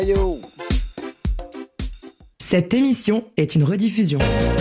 Yo. Cette émission est une rediffusion.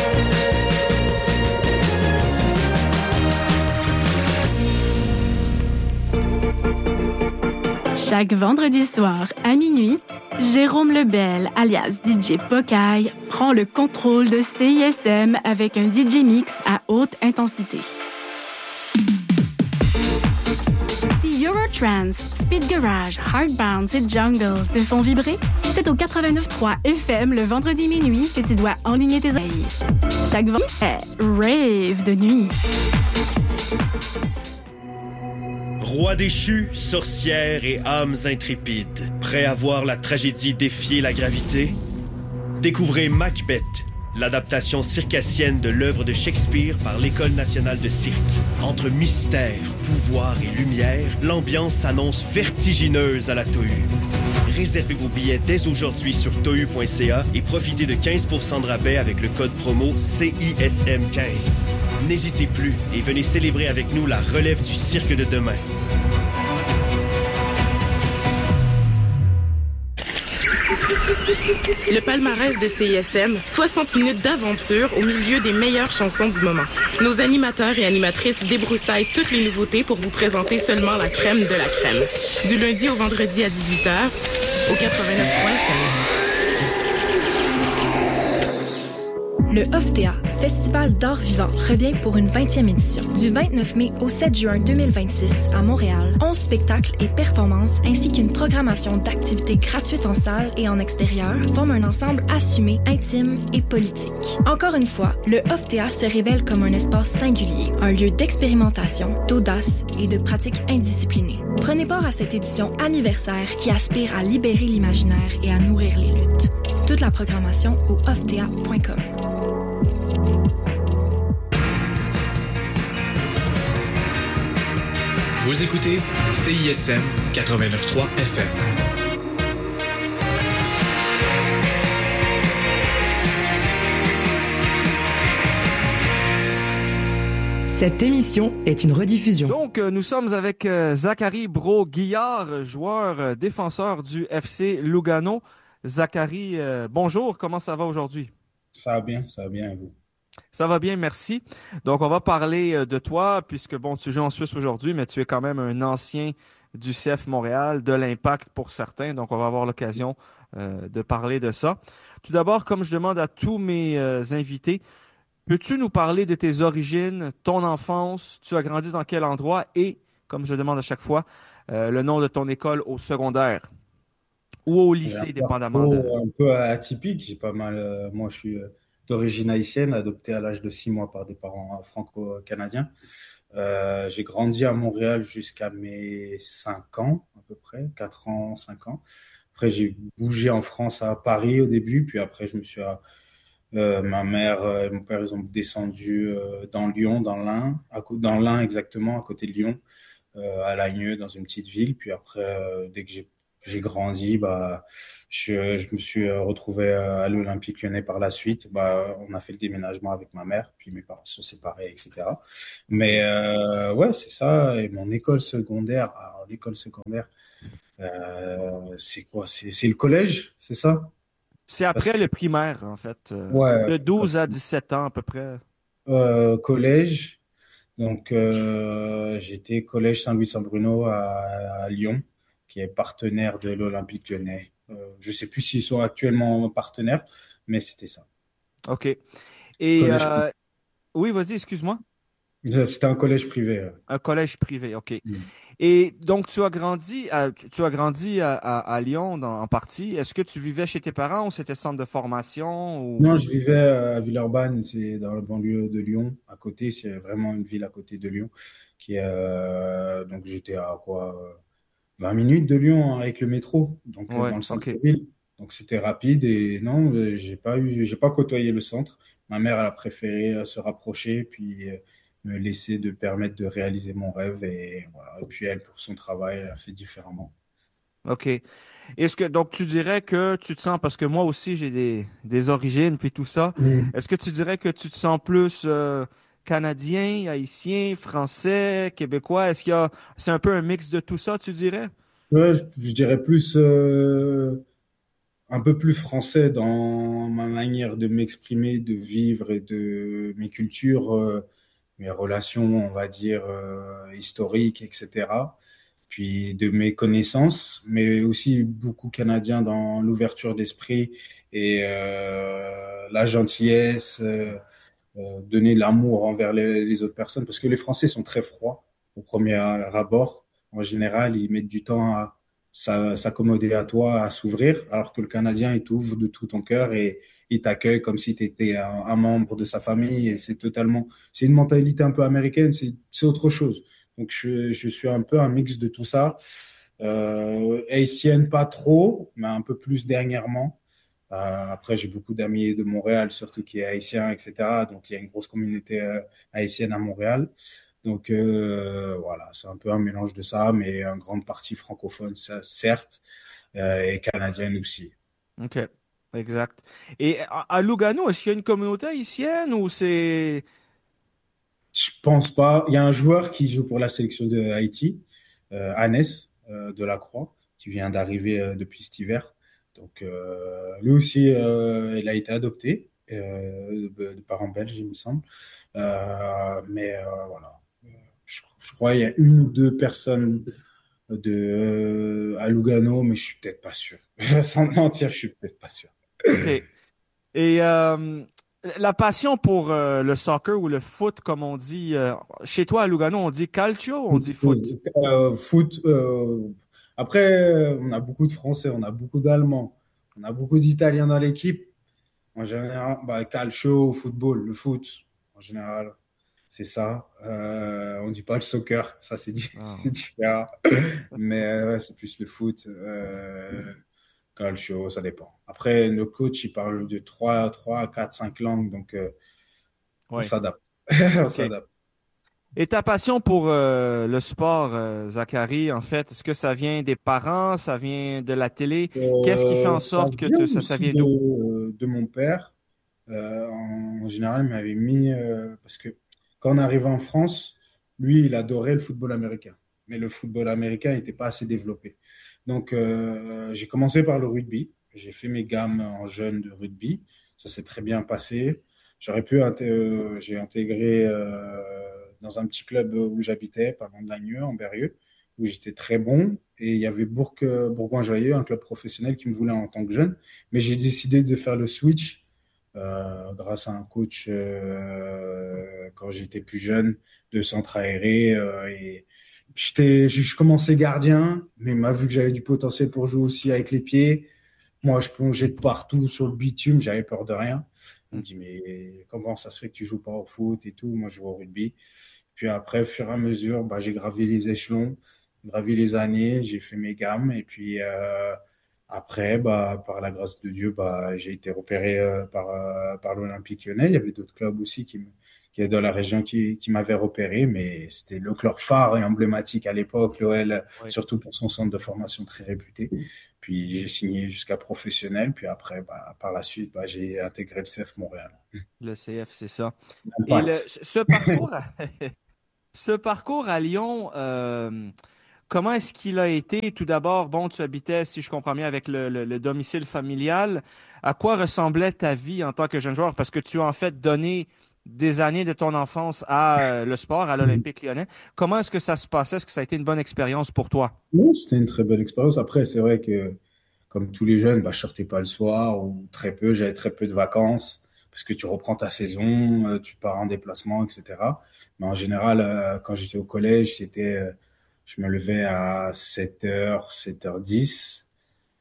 Chaque vendredi soir à minuit, Jérôme Lebel, alias DJ Pocaille, prend le contrôle de CISM avec un DJ mix à haute intensité. Si Eurotrance, Speed Garage, Hardbound et Jungle te font vibrer, c'est au 89.3 FM le vendredi minuit que tu dois enligner tes oreilles. Chaque vendredi, c'est Rave de nuit. Rois déchus, sorcières et âmes intrépides, prêts à voir la tragédie défier la gravité? Découvrez Macbeth, l'adaptation circassienne de l'œuvre de Shakespeare par l'École nationale de cirque. Entre mystère, pouvoir et lumière, l'ambiance s'annonce vertigineuse à la Tohu. Réservez vos billets dès aujourd'hui sur tohu.ca et profitez de 15% de rabais avec le code promo CISM15. N'hésitez plus et venez célébrer avec nous la relève du cirque de demain. Le palmarès de CISM, 60 minutes d'aventure au milieu des meilleures chansons du moment. Nos animateurs et animatrices débroussaillent toutes les nouveautés pour vous présenter seulement la crème de la crème. Du lundi au vendredi à 18h, au 89.3 FM. Le OFTEA, Festival d'art vivant, revient pour une 20e édition. Du 29 mai au 7 juin 2026 à Montréal, 11 spectacles et performances ainsi qu'une programmation d'activités gratuites en salle et en extérieur forment un ensemble assumé, intime et politique. Encore une fois, le OFTEA se révèle comme un espace singulier, un lieu d'expérimentation, d'audace et de pratiques indisciplinées. Prenez part à cette édition anniversaire qui aspire à libérer l'imaginaire et à nourrir les luttes. Toute la programmation au oftea.com. Vous écoutez CISM 89.3 FM. Cette émission est une rediffusion. Donc, nous sommes avec Zachary Brault-Guillard, joueur défenseur du FC Lugano. Zachary, bonjour, comment ça va aujourd'hui? Ça va bien, et vous? Ça va bien, merci. Donc, on va parler de toi, puisque, bon, tu joues en Suisse aujourd'hui, mais tu es quand même un ancien du CF Montréal, de l'Impact pour certains, donc on va avoir l'occasion de parler de ça. Tout d'abord, comme je demande à tous mes invités, peux-tu nous parler de tes origines, ton enfance, tu as grandi dans quel endroit et, comme je demande à chaque fois, le nom de ton école au secondaire ou au lycée, dépendamment de... Un peu atypique, j'ai pas mal... moi, je suis d'origine haïtienne, adopté à l'âge de 6 mois par des parents franco-canadiens. J'ai grandi à Montréal jusqu'à mes 5 ans, à peu près, 4 ans, 5 ans. Après, j'ai bougé en France, à Paris au début, puis après, je me suis... ma mère et mon père, ils ont descendu dans Lyon, dans l'Ain, dans l'Ain exactement, à côté de Lyon, à Lagneux, dans une petite ville. Puis après, dès que j'ai grandi, je me suis retrouvé à l'Olympique Lyonnais par la suite. On a fait le déménagement avec ma mère, puis mes parents se sont séparés, etc. Mais ouais, c'est ça. Et mon école secondaire, alors l'école secondaire, c'est quoi? C'est le collège, c'est ça? C'est après le primaire, en fait. Ouais, De 12 à 17 ans, à peu près. collège. Donc, j'étais collège Saint-Louis-Saint-Bruno à Lyon, qui est partenaire de l'Olympique Lyonnais. Je sais plus s'ils sont actuellement partenaires, mais c'était ça. OK. Et Collège oui, vas-y, excuse-moi. C'était un collège privé. Un collège privé, OK. Mm. Et donc, tu as grandi à Lyon en partie. Est-ce que tu vivais chez tes parents ou c'était centre de formation ou... Non, je vivais à Villeurbanne, c'est dans la banlieue de Lyon, à côté. C'est vraiment une ville à côté de Lyon, qui est donc j'étais à quoi 20 minutes de Lyon avec le métro, donc Ouais, dans le OK. centre-ville. Donc c'était rapide et non, j'ai pas côtoyé le centre. Ma mère, elle a préféré se rapprocher puis me laisser de permettre de réaliser mon rêve et voilà. Et puis elle, pour son travail, elle a fait différemment. OK. Est-ce que, donc, tu dirais que tu te sens, parce que moi aussi, j'ai des origines, puis tout ça, Mm. est-ce que tu dirais que tu te sens plus Canadien, Haïtien, Français, Québécois? C'est un peu un mix de tout ça, tu dirais? Ouais, je dirais plus un peu plus français dans ma manière de m'exprimer, de vivre et de mes cultures, mes relations, on va dire, historiques, etc. Puis de mes connaissances, mais aussi beaucoup canadien dans l'ouverture d'esprit et la gentillesse, donner de l'amour envers les autres personnes, parce que les Français sont très froids au premier abord. En général, ils mettent du temps à s'accommoder à toi, à s'ouvrir, alors que le Canadien, il t'ouvre de tout ton cœur et il t'accueille comme si tu étais un membre de sa famille. Et c'est une mentalité un peu américaine, c'est autre chose. Donc, je suis un peu un mix de tout ça. Haïtienne, pas trop, mais un peu plus dernièrement. Après, j'ai beaucoup d'amis de Montréal, surtout qui est haïtien, etc. Donc, il y a une grosse communauté haïtienne à Montréal. Donc, voilà, c'est un peu un mélange de ça, mais en grande partie francophone, ça, certes, et canadienne aussi. OK. Exact. Et à Lugano, est-ce qu'il y a une communauté haïtienne ou c'est... Je pense pas. Il y a un joueur qui joue pour la sélection de Haïti, Hannes Delacroix, qui vient d'arriver depuis cet hiver. Donc, lui aussi, il a été adopté de parents belges, il me semble. Mais voilà. Je crois qu'il y a une ou deux personnes à Lugano, mais je suis peut-être pas sûr. Sans mentir, je suis peut-être pas sûr. OK. Et la passion pour le soccer ou le foot, comme on dit, chez toi à Lugano, on dit calcio ou on dit foot? Foot. Après, on a beaucoup de Français, on a beaucoup d'Allemands, on a beaucoup d'Italiens dans l'équipe. En général, bah, calcio, football, le foot, en général, c'est ça. On dit pas le soccer, ça c'est Ah, c'est différent. Mais ouais, c'est plus le foot, calcio, ça dépend. Après, nos coachs, ils parlent de 3 4 5 langues, donc on ouais. s'adapte. On OK. s'adapte. Et ta passion pour le sport, Zachary, en fait, est-ce que ça vient des parents, ça vient de la télé? Qu'est-ce qui fait en Ça sorte que vient ça aussi vient d'où? de mon père. En général, il m'avait mis, parce que quand on arrivait en France, lui, il adorait le football américain. Mais le football américain n'était pas assez développé. Donc, j'ai commencé par le rugby. J'ai fait mes gammes en jeune de rugby. Ça s'est très bien passé. J'ai intégré dans un petit club où j'habitais, pas loin de Lagneux, en Berrieux, où j'étais très bon. Et il y avait Bourgoin-Jallieu, un club professionnel qui me voulait en tant que jeune. Mais j'ai décidé de faire le switch grâce à un coach quand j'étais plus jeune de centre aéré. Et je commençais gardien, mais il m'a vu que j'avais du potentiel pour jouer aussi avec les pieds. Moi, je plongeais de partout sur le bitume, j'avais peur de rien. Il me dit, mais comment ça se fait que tu joues pas au foot et tout? Moi, je joue au rugby. Puis après, au fur et à mesure, bah, j'ai gravi les échelons, gravi les années, j'ai fait mes gammes. Et puis après, bah, par la grâce de Dieu, bah, j'ai été repéré par l'Olympique Lyonnais. Il y avait d'autres clubs aussi qui est dans la région qui m'avaient repéré, mais c'était le club phare et emblématique à l'époque, l'OL, Oui. surtout pour son centre de formation très réputé. Puis j'ai signé jusqu'à professionnel. Puis après, bah, par la suite, bah, j'ai intégré le CF Montréal. Le CF, c'est ça. Et Impact. ce parcours, ce parcours à Lyon, comment est-ce qu'il a été? Tout d'abord, bon, tu habitais, si je comprends bien, avec le domicile familial. À quoi ressemblait ta vie en tant que jeune joueur? Parce que tu as en fait donné des années de ton enfance à le sport, à l'Olympique Lyonnais. Comment est-ce que ça se passait? Est-ce que ça a été une bonne expérience pour toi? Oui, c'était une très belle expérience. Après, c'est vrai que, comme tous les jeunes, bah, je sortais pas le soir ou très peu. J'avais très peu de vacances parce que tu reprends ta saison, tu pars en déplacement, etc. Mais en général, quand j'étais au collège, je me levais à 7h, 7h10.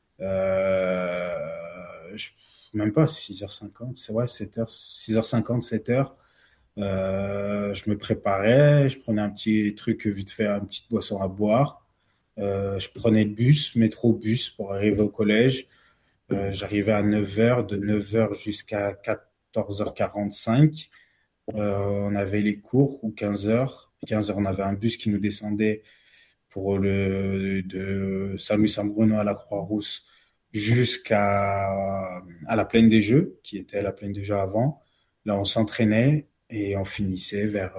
Je, même pas 6h50. C'est vrai, 7h, 6h50, 7h. Je me préparais, je prenais un petit truc vite fait, une petite boisson à boire. Je prenais le bus, métro bus pour arriver au collège. J'arrivais à 9h, de 9h jusqu'à 14h45. On avait les cours ou 15h. 15h, on avait un bus qui nous descendait de Saint-Louis-Saint-Bruno à la Croix-Rousse jusqu'à à la Plaine des Jeux, qui était à la Plaine des Jeux avant. Là, on s'entraînait et on finissait vers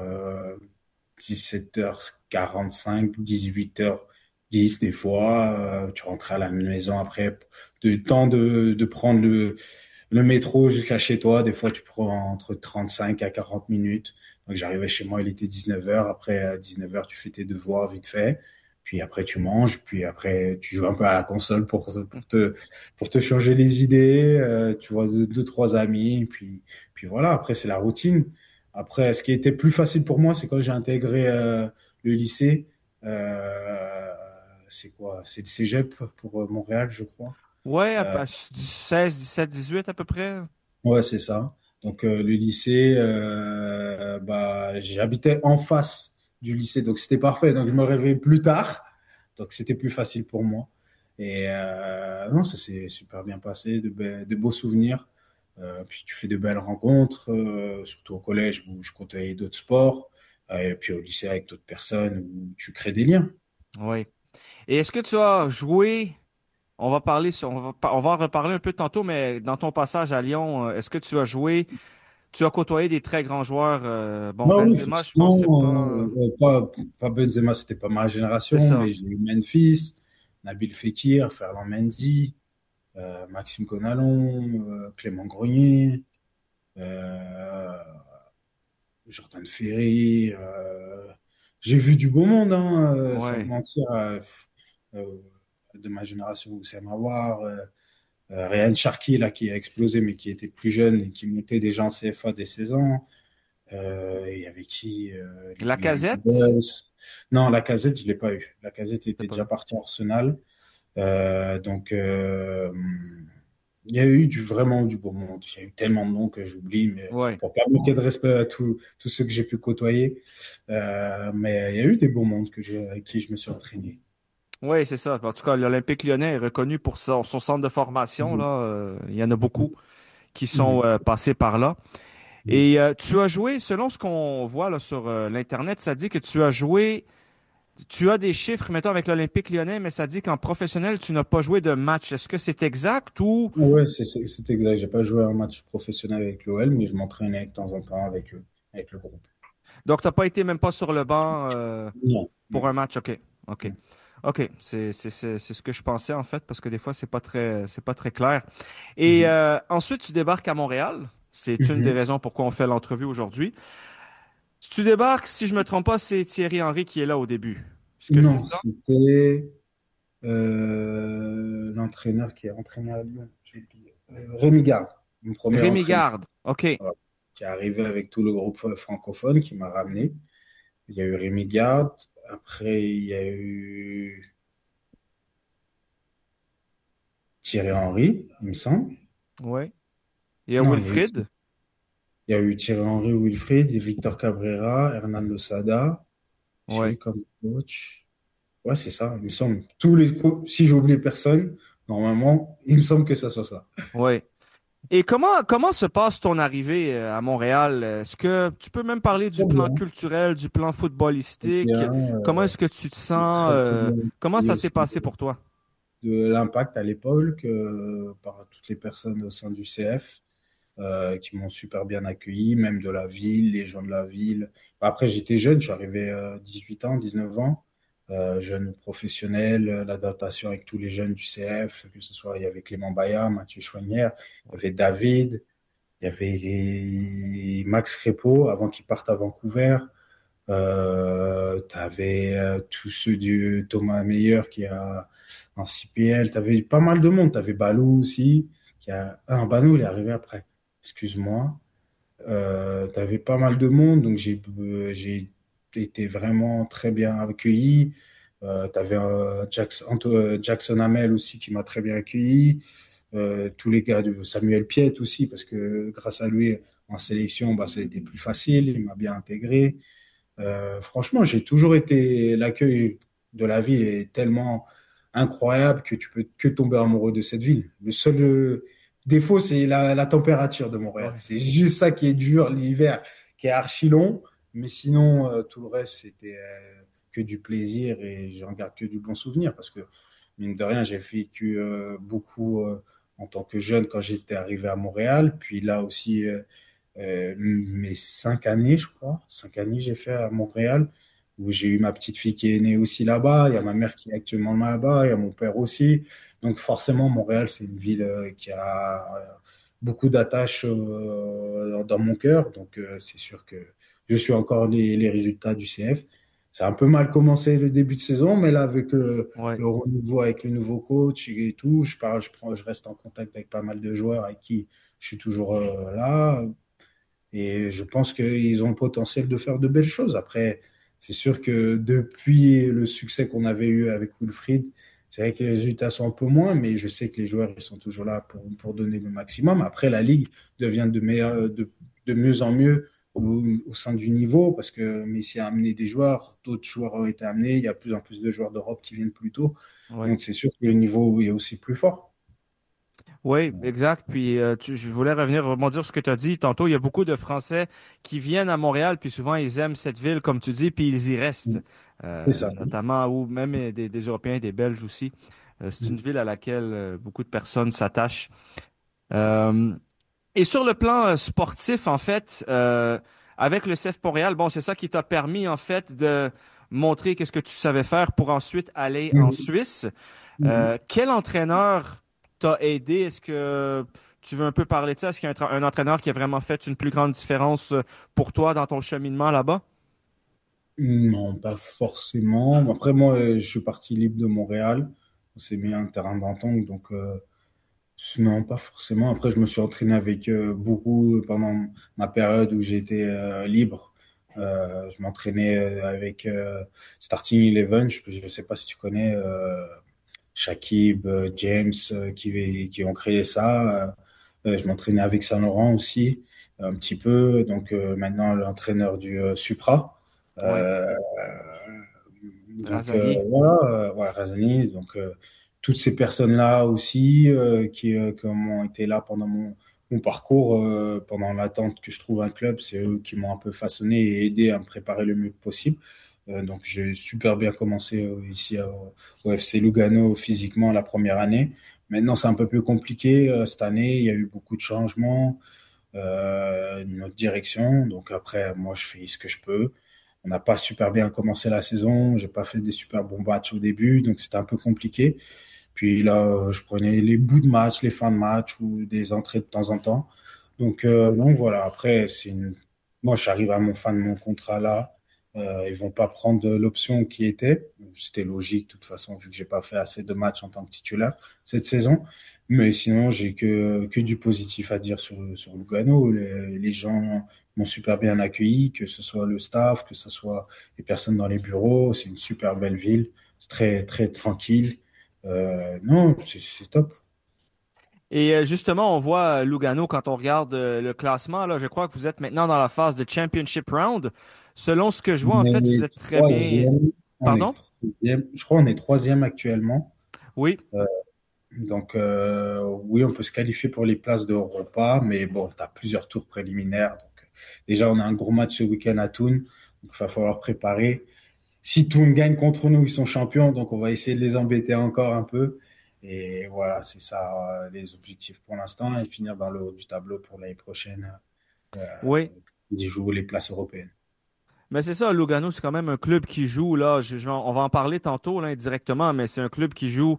17h45, 18h10 des fois. Tu rentrais à la maison après de temps de prendre le métro jusqu'à chez toi. Des fois, tu prends entre 35 à 40 minutes. Donc, j'arrivais chez moi, il était 19h. Après, à 19h, tu fais tes devoirs vite fait. Puis après, tu manges. Puis après, tu joues un peu à la console pour te changer les idées. Tu vois deux, trois amis. Puis voilà, après, c'est la routine. Après, ce qui était plus facile pour moi, c'est quand j'ai intégré le lycée. C'est quoi? C'est le cégep pour Montréal, je crois. Ouais, Euh, 16, 17, 18 à peu près. Ouais, c'est ça. Donc le lycée, bah j'habitais en face du lycée, donc c'était parfait. Donc je me réveillais plus tard, donc c'était plus facile pour moi. Et non, ça s'est super bien passé, de beaux souvenirs. Puis tu fais de belles rencontres, surtout au collège où je côtoyais d'autres sports, et puis au lycée avec d'autres personnes où tu crées des liens. Oui. Et est-ce que tu as joué, on va en reparler un peu tantôt, mais dans ton passage à Lyon, est-ce que tu as joué, tu as côtoyé des très grands joueurs, bon, Bah oui, Benzema, je pense que c'est effectivement, pas, pas Benzema, c'était pas ma c'est génération, ça. mais j'ai eu Memphis, Nabil Fekir, Ferland Mendy, Maxime Conalon, Clément Grenier, euh, Jordan Ferry. J'ai vu du beau monde, hein, sans te Ouais. mentir, euh, de ma génération, Oussama Aouar, Ryan Cherki, là, qui a explosé, mais qui était plus jeune et qui montait déjà en CFA dès 16 ans. Il y avait qui les Lacazette? Beatles. Non, la casette, je l'ai pas eu. La casette T'as était pas déjà vu. partie à Arsenal. Donc, il y a eu vraiment du beau monde. Il y a eu tellement de noms que j'oublie, mais Ouais. pour pas manquer de respect à tous ceux que j'ai pu côtoyer. Mais il y a eu des beaux mondes avec qui je me suis entraîné. Oui, c'est ça. En tout cas, l'Olympique Lyonnais est reconnu pour son centre de formation, là. Mhm. Il y en a beaucoup qui sont Mhm. passés par là. Mhm. Et tu as joué, selon ce qu'on voit là, sur l'Internet, ça dit que tu as joué, tu as des chiffres, mettons, avec l'Olympique Lyonnais, mais ça dit qu'en professionnel, tu n'as pas joué de match. Est-ce que c'est exact ou... Ouais, c'est exact. J'ai pas joué un match professionnel avec l'OL, mais je m'entraînais de temps en temps avec eux, avec le groupe. Donc, tu n'as pas été même pas sur le banc Non, non, pour un match? OK. OK. non. OK. C'est ce que je pensais, en fait, parce que des fois, c'est pas très clair. Et Mhm. ensuite, tu débarques à Montréal. C'est une des Mhm. raisons pourquoi on fait l'entrevue aujourd'hui. Si tu débarques, si je me trompe pas, c'est Thierry Henry qui est là au début. Est-ce que c'est Non, ça? c'était l'entraîneur qui est entraîné à Lyon. J'ai oublié. Rémi Garde, mon premier Rémi entraîneur, Garde. OK. voilà, qui est arrivé avec tout le groupe francophone qui m'a ramené. Il y a eu Rémi Garde. Après, il y a eu Thierry Henry, il me semble. Ouais. Il y a Non, Wilfried. il y a eu Thierry Henry, Wilfried, Victor Cabrera, Hernan Losada. J'ai eu Ouais. comme coach. Ouais, c'est ça, il me semble. Si j'ai oublié personne, normalement, il me semble que ça soit ça. Ouais. Et comment se passe ton arrivée à Montréal? Est-ce que tu peux même parler du Très plan bien, culturel, du plan très footballistique? bien. Comment est-ce que tu te sens? Très, très bien. Comment Et ça s'est aussi passé pour toi? de l'impact à l'époque par toutes les personnes au sein du CF qui m'ont super bien accueilli, même de la ville, les gens de la ville. Après, j'étais jeune, je suis arrivé à 18 ans, 19 ans, jeune professionnel, l'adaptation avec tous les jeunes du CF, que ce soit, il y avait Clément Bayard, Mathieu Chouanière, il y avait David, il y avait Max Crépeau avant qu'il parte à Vancouver. T'avais tous ceux du Thomas Meyer qui a en CPL. T'avais pas mal de monde. T'avais Balou aussi. Balou, il est arrivé après. Excuse-moi. T'avais pas mal de monde. Donc j'ai été vraiment très bien accueilli. T'avais Jackson Hamel aussi qui m'a très bien accueilli. Tous les gars de Samuel Piette aussi, parce que grâce à lui, en sélection, bah, ça a été plus facile. Il m'a bien intégré. Franchement, j'ai toujours été. L'accueil de la ville est tellement incroyable que tu peux que tomber amoureux de cette ville. Le seul défaut, c'est la température de Montréal. Ouais. C'est juste ça qui est dur, l'hiver, qui est archi long. Mais sinon, tout le reste, c'était que du plaisir et j'en garde que du bon souvenir parce que, mine de rien, j'ai vécu beaucoup en tant que jeune quand j'étais arrivé à Montréal. Puis là aussi, mes 5 années, je crois. 5 années, j'ai fait à Montréal, où j'ai eu ma petite fille qui est née aussi là-bas. Il y a ma mère qui est actuellement là-bas. Il y a mon père aussi. Donc forcément, Montréal, c'est une ville qui a beaucoup d'attaches dans mon cœur. Donc c'est sûr que je suis encore les résultats du CF. Ça a un peu mal commencé le début de saison, mais là, avec Ouais. le renouveau, avec le nouveau coach et tout, je reste en contact avec pas mal de joueurs avec qui je suis toujours là. Et je pense qu'ils ont le potentiel de faire de belles choses. Après, c'est sûr que depuis le succès qu'on avait eu avec Wilfried, c'est vrai que les résultats sont un peu moins, mais je sais que les joueurs ils sont toujours là pour donner le maximum. Après, la Ligue devient de mieux en mieux au sein du niveau parce que Messi a amené des joueurs, d'autres joueurs ont été amenés. Il y a de plus en plus de joueurs d'Europe qui viennent plus tôt. Ouais. Donc, c'est sûr que le niveau est aussi plus fort. Oui, exact. Puis je voulais rebondir sur ce que tu as dit tantôt. Il y a beaucoup de Français qui viennent à Montréal, puis souvent ils aiment cette ville, comme tu dis, puis ils y restent. C'est ça. Notamment, ou même des Européens, des Belges aussi. C'est une ville à laquelle beaucoup de personnes s'attachent. Euh, et sur le plan sportif, en fait, avec le CF Montréal, bon, c'est ça qui t'a permis, en fait, de montrer qu'est-ce que tu savais faire pour ensuite aller en Mhm. Suisse. Mhm. Quel entraîneur t'a aidé? Est-ce que tu veux un peu parler de ça? Est-ce qu'il y a un entraîneur qui a vraiment fait une plus grande différence pour toi dans ton cheminement là-bas? Non, pas forcément. Après, moi, je suis parti libre de Montréal. On s'est mis à un terrain d'entente, donc non, pas forcément. Après, je me suis entraîné avec beaucoup pendant ma période où j'étais libre. Je m'entraînais avec Starting Eleven. Je ne sais pas si tu connais Shakib, James, qui ont créé ça. Je m'entraînais avec Saint-Laurent aussi, un petit peu. Donc maintenant, l'entraîneur du Supra. Oui, Euh, donc Razali. voilà, ouais, Razani. Donc toutes ces personnes-là aussi qui ont été là pendant mon parcours, pendant l'attente que je trouve un club, c'est eux qui m'ont un peu façonné et aidé à me préparer le mieux possible. Donc j'ai super bien commencé ici au FC Lugano physiquement la première année. Maintenant c'est un peu plus compliqué cette année. Il y a eu beaucoup de changements, notre direction. Donc après moi je fais ce que je peux. On n'a pas super bien commencé la saison. J'ai pas fait des super bons matchs au début, donc c'était un peu compliqué. Puis là, je prenais les bouts de match, les fins de match ou des entrées de temps en temps. Donc voilà. Après, moi, j'arrive à mon fin de mon contrat là. Ils vont pas prendre l'option qui était. C'était logique, de toute façon, vu que j'ai pas fait assez de matchs en tant que titulaire cette saison. Mais sinon, j'ai que du positif à dire sur Lugano. Les gens m'ont super bien accueilli, que ce soit le staff, que ce soit les personnes dans les bureaux. C'est une super belle ville. C'est très, très tranquille. Non, c'est top. Et justement, on voit Lugano quand on regarde le classement. Là, je crois que vous êtes maintenant dans la phase de Championship Round. Selon ce que je vois, en On fait, vous est êtes très bien. troisième. Pardon? Je crois qu'on est troisième actuellement. Oui. Euh, donc, oui, on peut se qualifier pour les places d'Europa, mais bon, tu as plusieurs tours préliminaires. Donc, déjà, on a un gros match ce week-end à Thun. Donc, il va falloir préparer. Si Thun gagne contre nous, ils sont champions. Donc, on va essayer de les embêter encore un peu. Et voilà, c'est ça les objectifs pour l'instant. Et finir dans le haut du tableau pour l'année prochaine. Euh, Oui. Ils jouent les places européennes. Mais c'est ça, Lugano, c'est quand même un club qui joue, là, on va en parler tantôt, là, indirectement, mais c'est un club qui joue